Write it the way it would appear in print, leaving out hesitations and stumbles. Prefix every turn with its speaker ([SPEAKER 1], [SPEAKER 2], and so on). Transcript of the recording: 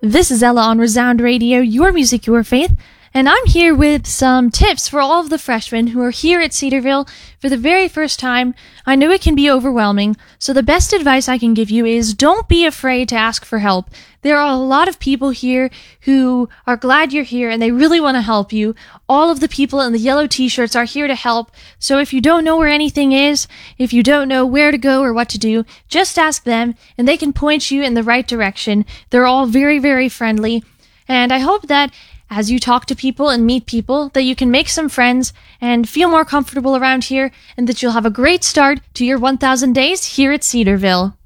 [SPEAKER 1] This is Ella on Resound Radio, your music, your faith, and I'm here with some tips for all of the freshmen who are here at Cedarville for the very first time. I know it can be overwhelming, so the best advice I can give you is don't be afraid to ask for help. There are a lot of people here who are glad you're here and they really want to help you. All of the people in the yellow t-shirts are here to help, so if you don't know where anything is, if you don't know where to go or what to do, just ask them and they can point you in the right direction. They're all very, very friendly, and I hope that as you talk to people and meet people, that you can make some friends and feel more comfortable around here, and that you'll have a great start to your 1,000 days here at Cedarville.